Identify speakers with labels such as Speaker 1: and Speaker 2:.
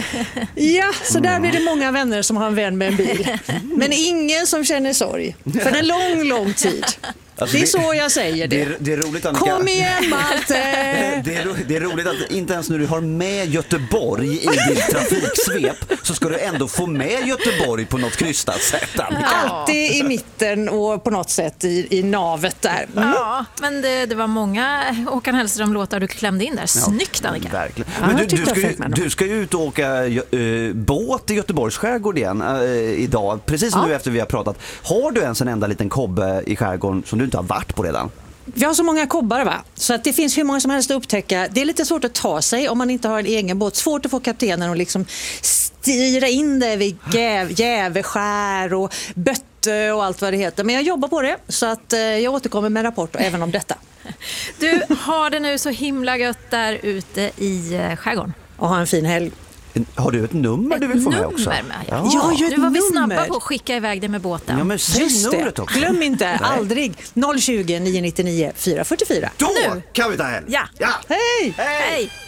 Speaker 1: Ja, så där blir det många vänner som har en vän med en bil. Men ingen som känner sorg. För en lång, lång tid. Alltså det är så jag säger det.
Speaker 2: Det är roligt, Annika.
Speaker 1: Kom igen, Malte!
Speaker 2: Det är roligt att inte ens när du har med Göteborg i ditt trafiksvep så ska du ändå få med Göteborg på något krystat sätt, Annika.
Speaker 1: Alltid i mitten och på något sätt i navet där.
Speaker 3: Ja, men det var många Håkan Hellström-låtar du klämde in där. Snyggt, Annika.
Speaker 2: Verkligen.
Speaker 1: Ja,
Speaker 2: Men du ska ju ut och åka båt i Göteborgs skärgård igen idag, precis nu efter vi har pratat. Har du ens en enda liten kobbe i skärgården som du inte har varit på redan?
Speaker 1: Vi har så många kobbar, va? Så att det finns hur många som helst att upptäcka. Det är lite svårt att ta sig om man inte har en egen båt. Svårt att få kaptenen att liksom styra in det vid Gäveskär och Bötte och allt vad det heter. Men jag jobbar på det, så att jag återkommer med en rapport även om detta.
Speaker 3: Du har det nu så himla gött där ute i skärgården.
Speaker 1: Och ha en fin helg.
Speaker 2: Har du ett nummer du vill få med också?
Speaker 1: Ja,
Speaker 3: nu var vi snabba på att skicka iväg det med båten.
Speaker 2: Ja, men säg numret också.
Speaker 1: Glöm inte, aldrig. 020 999 444.
Speaker 2: Då kan vi ta helg.
Speaker 3: Ja.
Speaker 1: Hej!
Speaker 3: Hej!